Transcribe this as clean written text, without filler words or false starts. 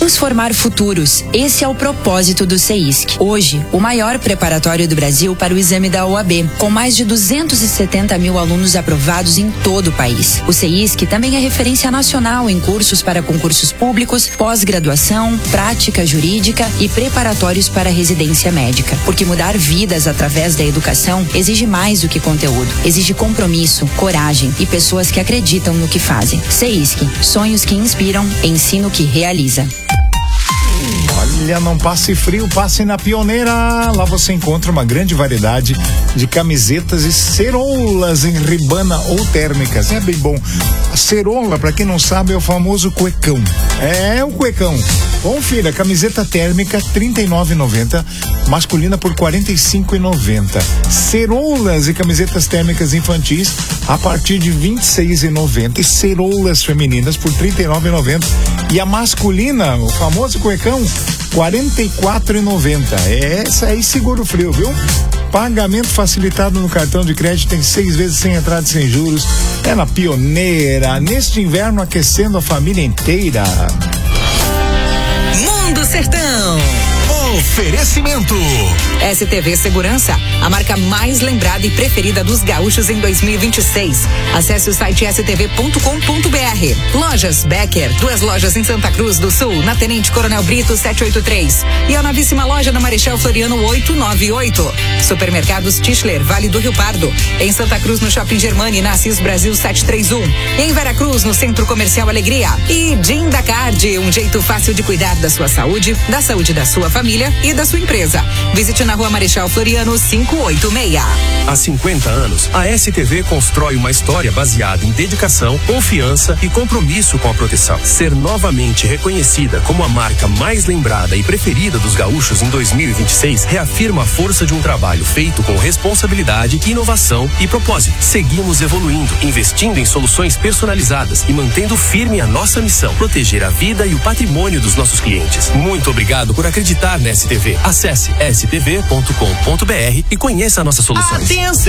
Transformar futuros. Esse é o propósito do CEISC. Hoje, o maior preparatório do Brasil para o exame da OAB, com mais de 270 mil alunos aprovados em todo o país. O CEISC também é referência nacional em cursos para concursos públicos, pós-graduação, prática jurídica e preparatórios para residência médica. Porque mudar vidas através da educação exige mais do que conteúdo. Exige compromisso, coragem e pessoas que acreditam no que fazem. CEISC, sonhos que inspiram, ensino que realiza. Olha, não passe frio, passe na Pioneira. Lá você encontra uma grande variedade de camisetas e ceroulas em ribana ou térmicas. É bem bom. A ceroula, pra quem não sabe, é o famoso cuecão. É o cuecão. Confira, camiseta térmica R$ 39,90, masculina por R$ 45,90. Ceroulas e camisetas térmicas infantis a partir de R$ 26,90 e ceroulas femininas por R$ 39,90. E a masculina, o famoso cuecão, R$ 44,90. Essa aí segura o frio, viu? Pagamento facilitado no cartão de crédito em 6 vezes sem entrada e sem juros. É na Pioneira, neste inverno aquecendo a família inteira. Mundo Sertão. Oferecimento STV Segurança, a marca mais lembrada e preferida dos gaúchos em 2026. Acesse o site stv.com.br. Lojas Becker, 2 lojas em Santa Cruz do Sul, na Tenente Coronel Brito 783 e a novíssima loja na Marechal Floriano 898. Supermercados Tischler, Vale do Rio Pardo, em Santa Cruz no Shopping Germani, na Assis Brasil 731, em Veracruz no Centro Comercial Alegria. E Dindacard, um jeito fácil de cuidar da sua saúde da sua família e da sua empresa. Visite na Rua Marechal Floriano 586. Há 50 anos, a STV constrói uma história baseada em dedicação, confiança e compromisso com a proteção. Ser novamente reconhecida como a marca mais lembrada e preferida dos gaúchos em 2026 reafirma a força de um trabalho feito com responsabilidade, inovação e propósito. Seguimos evoluindo, investindo em soluções personalizadas e mantendo firme a nossa missão: proteger a vida e o patrimônio dos nossos clientes. Muito obrigado por acreditar na STV. Acesse stv.com.br e conheça nossas soluções. Atenção!